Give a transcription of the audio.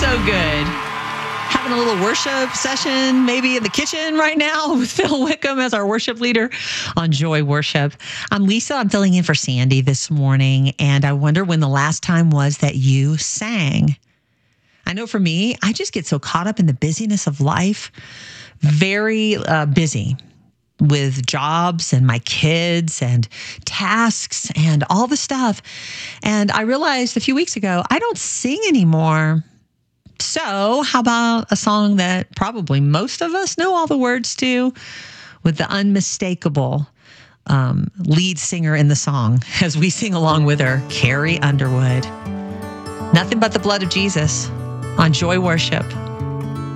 So good. Having a little worship session, maybe in the kitchen right now with Phil Wickham as our worship leader on Joy Worship. I'm Lisa. I'm filling in for Sandy this morning, and I wonder when the last time was that you sang. I know for me, I just get so caught up in the busyness of life, very busy with jobs and my kids and tasks and all the stuff. And I realized a few weeks ago, I don't sing anymore. So how about a song that probably most of us know all the words to, with the unmistakable lead singer in the song as we sing along with her, Carrie Underwood. Nothing But the Blood of Jesus on Joy Worship.